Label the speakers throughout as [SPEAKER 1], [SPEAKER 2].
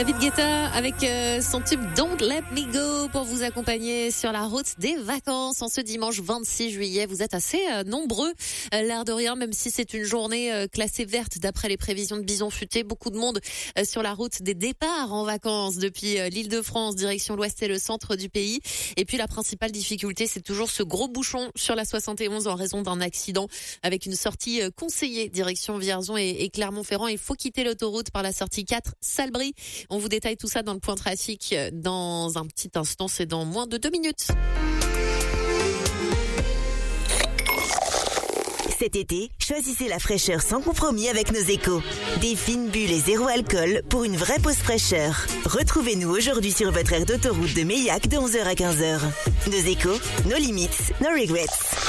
[SPEAKER 1] David Guetta avec son tube Don't Let Me Go pour vous accompagner sur la route des vacances en ce dimanche 26 juillet. Vous êtes assez nombreux, l'air de rien, même si c'est une journée classée verte d'après les prévisions de Bison Futé. Beaucoup de monde sur la route des départs en vacances depuis l'Île-de-France, direction l'ouest et le centre du pays. Et puis la principale difficulté, c'est toujours ce gros bouchon sur la 71 en raison d'un accident avec une sortie conseillée direction Vierzon et Clermont-Ferrand. Il faut quitter l'autoroute par la sortie 4 Salbris. On vous détaille tout ça dans le point trafic dans un petit instant, c'est dans moins de 2 minutes.
[SPEAKER 2] Cet été, choisissez la fraîcheur sans compromis avec nos échos. Des fines bulles et zéro alcool pour une vraie pause fraîcheur. Retrouvez-nous aujourd'hui sur votre aire d'autoroute de Meillac de 11h à 15h. Nos échos, nos limites, nos regrets.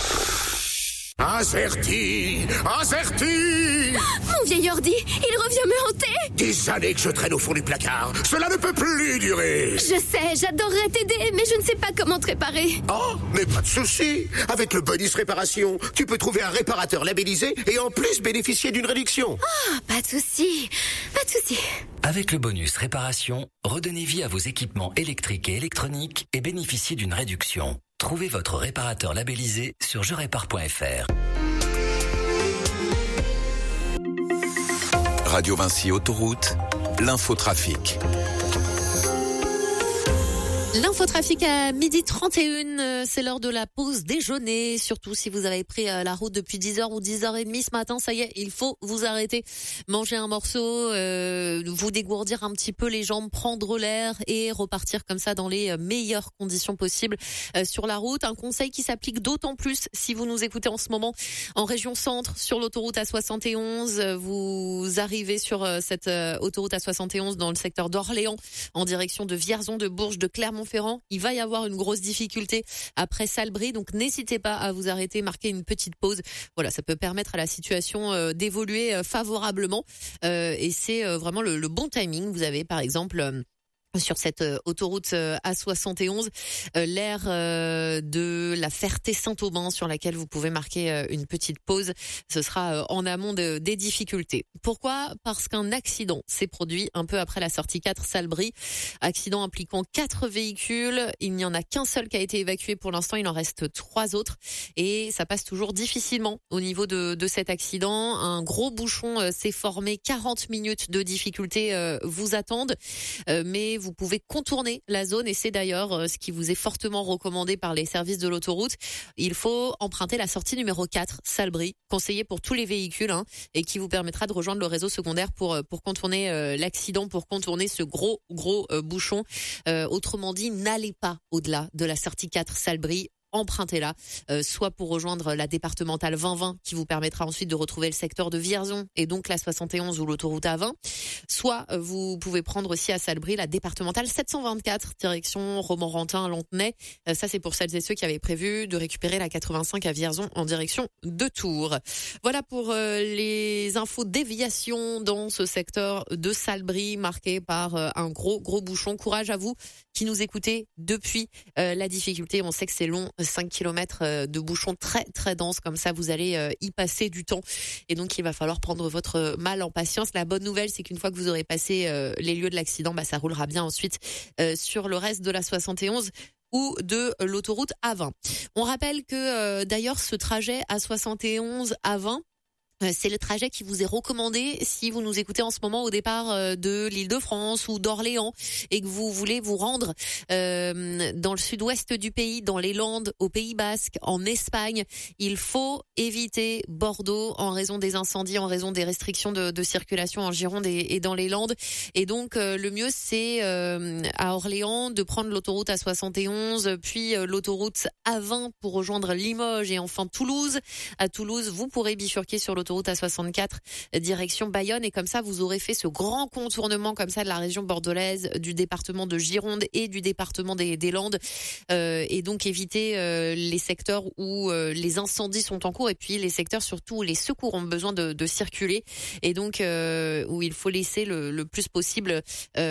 [SPEAKER 3] Incerti.
[SPEAKER 4] Mon vieil ordi, il revient me hanter.
[SPEAKER 3] Des années que je traîne au fond du placard. Cela ne peut plus durer.
[SPEAKER 4] Je sais, j'adorerais t'aider, mais je ne sais pas comment te réparer.
[SPEAKER 3] Oh, mais pas de souci. Avec le bonus réparation, tu peux trouver un réparateur labellisé et en plus bénéficier d'une réduction.
[SPEAKER 4] Ah, pas de souci.
[SPEAKER 5] Avec le bonus réparation, redonnez vie à vos équipements électriques et électroniques et bénéficiez d'une réduction. Trouvez votre réparateur labellisé sur jerépare.fr.
[SPEAKER 6] Radio Vinci Autoroute, l'infotrafic.
[SPEAKER 1] L'infotrafic à 12h31, c'est l'heure de la pause déjeuner. Surtout si vous avez pris la route depuis 10h ou 10h30 ce matin, ça y est, il faut vous arrêter, manger un morceau, vous dégourdir un petit peu les jambes, prendre l'air et repartir comme ça dans les meilleures conditions possibles sur la route. Un conseil qui s'applique d'autant plus si vous nous écoutez en ce moment en région centre sur l'autoroute A71. Vous arrivez sur cette autoroute A71 dans le secteur d'Orléans en direction de Vierzon, de Bourges, de Clermont-Ferrand. Il va y avoir une grosse difficulté après Salbris, donc n'hésitez pas à vous arrêter, marquer une petite pause. Voilà, ça peut permettre à la situation d'évoluer favorablement et c'est vraiment le bon timing. Vous avez par exemple sur cette autoroute A71, l'aire de la Ferté-Saint-Aubin sur laquelle vous pouvez marquer une petite pause. Ce sera en amont des difficultés. Pourquoi ? Parce qu'un accident s'est produit un peu après la sortie 4 Salbris. Accident impliquant 4 véhicules. Il n'y en a qu'un seul qui a été évacué pour l'instant. Il en reste 3 autres. Et ça passe toujours difficilement au niveau de cet accident. Un gros bouchon s'est formé. 40 minutes de difficulté vous attendent. Mais vous pouvez contourner la zone et c'est d'ailleurs ce qui vous est fortement recommandé par les services de l'autoroute. Il faut emprunter la sortie numéro 4, Salbris, conseillée pour tous les véhicules et qui vous permettra de rejoindre le réseau secondaire pour contourner l'accident, pour contourner ce gros bouchon. Autrement dit, n'allez pas au-delà de la sortie 4 Salbris. Empruntez-la, soit pour rejoindre la départementale 2020 qui vous permettra ensuite de retrouver le secteur de Vierzon et donc la 71 ou l'autoroute A20, soit vous pouvez prendre aussi à Salbris la départementale 724 direction Romorantin-Lantenay. Ça c'est pour celles et ceux qui avaient prévu de récupérer la 85 à Vierzon en direction de Tours. Voilà pour les infos déviation dans ce secteur de Salbris marqué par un gros bouchon. Courage à vous qui nous écoutez depuis la difficulté. On sait que c'est long. 5 km de bouchons très très denses comme ça, vous allez y passer du temps et donc il va falloir prendre votre mal en patience. La bonne nouvelle, c'est qu'une fois que vous aurez passé les lieux de l'accident, ça roulera bien ensuite sur le reste de la 71 ou de l'autoroute A20. On rappelle que d'ailleurs ce trajet A71 A20, c'est le trajet qui vous est recommandé si vous nous écoutez en ce moment au départ de l'Île-de-France ou d'Orléans et que vous voulez vous rendre dans le sud-ouest du pays, dans les Landes, au Pays Basque, en Espagne. Il faut éviter Bordeaux en raison des incendies, en raison des restrictions de circulation en Gironde et dans les Landes. Et donc le mieux c'est à Orléans de prendre l'autoroute A71 puis l'autoroute A20 pour rejoindre Limoges et enfin Toulouse. À Toulouse, vous pourrez bifurquer sur l'autoroute A64 direction Bayonne et comme ça vous aurez fait ce grand contournement comme ça de la région bordelaise, du département de Gironde et du département des Landes et donc éviter les secteurs où les incendies sont en cours et puis les secteurs surtout où les secours ont besoin de circuler et donc où il faut laisser le plus possible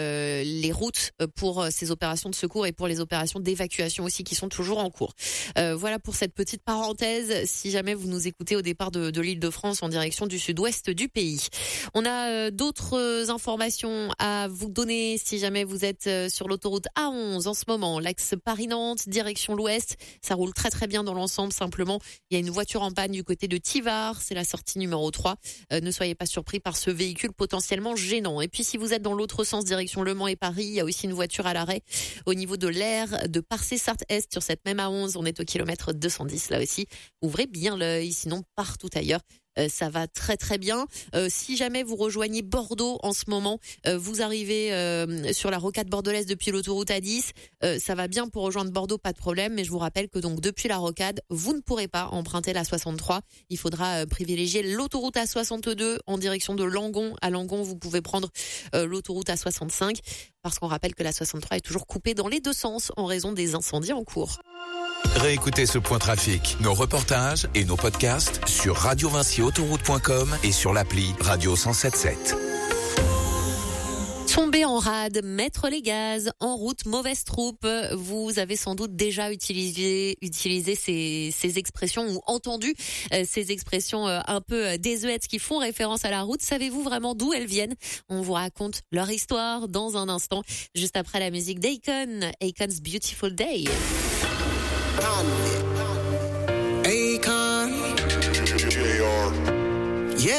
[SPEAKER 1] les routes pour ces opérations de secours et pour les opérations d'évacuation aussi qui sont toujours en cours. Voilà pour cette petite parenthèse. Si jamais vous nous écoutez au départ de l'Île-de-France en direction du sud-ouest du pays. On a d'autres informations à vous donner si jamais vous êtes sur l'autoroute A11 en ce moment. L'axe Paris-Nantes, direction l'ouest. Ça roule très très bien dans l'ensemble. Simplement, il y a une voiture en panne du côté de Tivars. C'est la sortie numéro 3. Ne soyez pas surpris par ce véhicule potentiellement gênant. Et puis si vous êtes dans l'autre sens, direction Le Mans et Paris, il y a aussi une voiture à l'arrêt au niveau de l'aire de Parcé-Sarthe-Est sur cette même A11. On est au kilomètre 210 là aussi. Ouvrez bien l'œil, sinon partout ailleurs. Ça va très très bien. Si jamais vous rejoignez Bordeaux en ce moment, vous arrivez sur la rocade bordelaise depuis l'autoroute A10, ça va bien pour rejoindre Bordeaux, pas de problème. Mais je vous rappelle que donc depuis la rocade, vous ne pourrez pas emprunter la 63. Il faudra privilégier l'autoroute A62 en direction de Langon. À Langon, vous pouvez prendre l'autoroute A65 parce qu'on rappelle que la 63 est toujours coupée dans les deux sens en raison des incendies en cours.
[SPEAKER 6] Réécoutez ce point trafic, nos reportages et nos podcasts sur radiovinciautoroute.com et sur l'appli Radio 107.7.
[SPEAKER 1] Tomber en rade, mettre les gaz, en route, mauvaise troupe. Vous avez sans doute déjà utilisé ces expressions ou entendu ces expressions un peu désuètes qui font référence à la route. Savez-vous vraiment d'où elles viennent? On vous raconte leur histoire dans un instant, juste après la musique d'Akon, Akon's Beautiful Day.